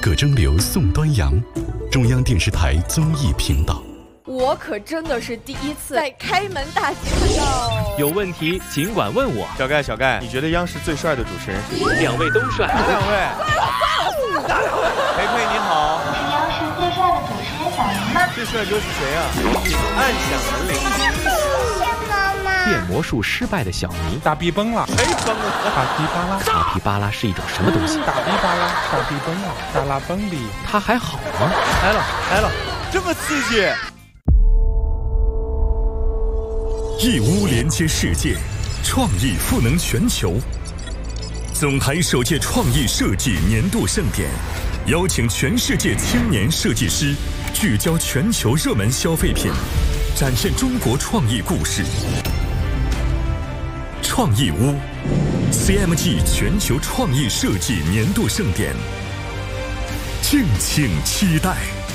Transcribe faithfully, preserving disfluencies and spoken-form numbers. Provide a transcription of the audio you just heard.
葛蒸馏送端阳，中央电视台综艺频道。 我可真的是第一次在开门大吉看到。 有问题尽管问我。 小盖，小盖，你觉得央视最帅的主持人是谁？ 两位都帅。 两位。培培你好。 是央视最帅的主持人小明吗？ 最帅哥是谁啊？暗响门铃。 妈妈。 变魔术失败的小明大逼崩了。 谁崩了？ 大皮巴拉。 大皮巴拉是一种什么东西？ 大逼巴拉，大逼崩了，大拉崩里。 他还好吗？ 来了来了，这么刺激！ 义乌连接世界，创意赋能全球。总台首届创意设计年度盛典，邀请全世界青年设计师，聚焦全球热门消费品，展现中国创意故事。创意屋 C M G 全球创意设计年度盛典，敬请期待。